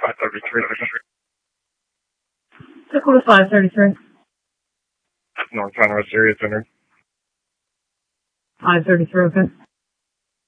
533. Dakota 533. North Conroe Sirius Center. 533, okay.